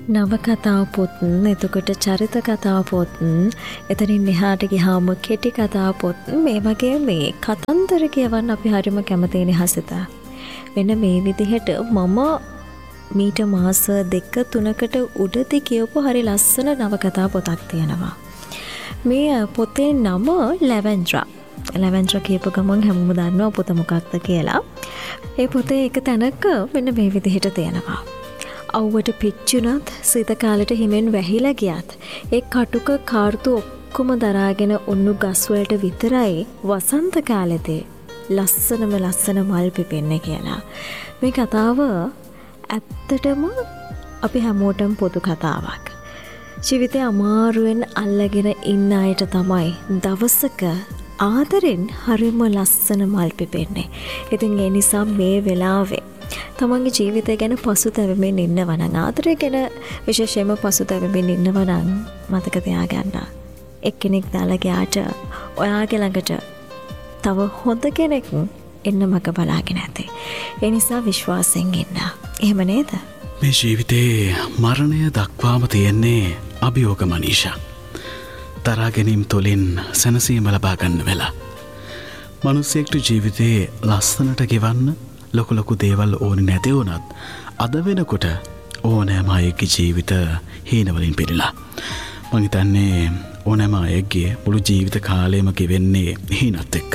නවකතාව පොත්, එතකොට චරිත කතාව පොත්, එතනින් එහාට ගියාම කෙටි කතාව පොත්, මේ වගේ මේ කතන්දර කියවන්න අපි හරිම කැමතිනේ හසිත. මෙන්න මේ විදිහට මම මීට මාස 2-3කට උඩදී කියවපු හරි ලස්සන නවකතා පොතක් තියෙනවා. මේ පොතේ නම ලැවෙන්ඩ්‍රා. ලැවෙන්ඩ්‍රා කියපු ගමන් හැමෝම දන්නවා පොත මොකක්ද කියලා. ඒ පොතේ එක තැනක මෙන්න මේ විදිහට තියෙනවා. අවුවට පිච්චුනත් සිත කාලෙට හිමෙන් වැහිලා ගියත් ඒ කටුක කාර්තු ඔක්කොම දරාගෙන උන්නු ගස් වලට විතරයි වසන්ත කාලෙදී ලස්සන මල් පිපෙන්නේ කියලා. මේ කතාව ඇත්තටම අපි හැමෝටම පොදු කතාවක්. ජීවිතේ අමාරුවෙන් අල්ලගෙන ඉන්න අයට තමයි දවසක ආදරෙන් හරිම ලස්සන මල් පිපෙන්නේ. ඉතින් ඒ නිසා මේ වෙලාවේ තමන්ගේ ජීවිතය ගැන පසුතැවෙමින් ඉන්නවා නම්, ආදරය ගැන විශේෂයෙන්ම පසුතැවෙමින් ඉන්නවා නම් මතක තියාගන්න. එක්කෙනෙක් දාලා ගියාට ඔයාගේ ළඟට තව හොඳ කෙනෙක් එන්න මග බලාගෙන ඇති. ඒ නිසා විශ්වාසයෙන් ඉන්න. එහෙම නේද? මේ ජීවිතේ මරණය දක්වාම තියෙන්නේ අභියෝග මනීෂා. තරහා ගැනීම තුළින් සැනසීම ලබා ගන්න වෙලා. මිනිස්සෙක්ට ජීවිතේ ලස්සනට ගෙවන්න ලොකු දේවල් ඕනේ නැති වුණත් අද වෙනකොට ඕනෑම අයෙක්ගේ ජීවිත හීනවලින් පිරීලා. මං හිතන්නේ ඕනෑම අයෙක්ගේ මුළු ජීවිත කාලයම ගෙවෙන්නේ හීනත් එක්ක.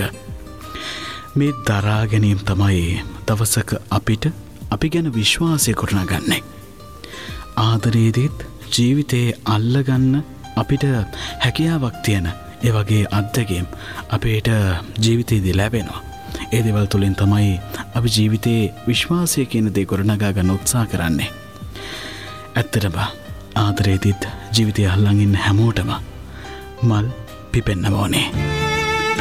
මේ දරා ගැනීම තමයි දවසක අපිට අපි ගැන විශ්වාසය ගොඩනගන්නේ. ආදරයේදීත් ජීවිතේ අල්ලගන්න අපිට හැකියාවක් තියෙන ඒ වගේ අත්දැකීම් අපිට ජීවිතේදී ලැබෙනවා. ඒ දේවල් තුළින් තමයි අපි ජීවිතේ විශ්වාසය කියන දේ ගොඩනගා ගන්න උත්සාහ කරන්නේ. ඇත්තටම ආදරයේදීත් ජීවිතය අල්ලන් ඉන්න හැමෝටම මල් පිපෙන්න ඕනේ.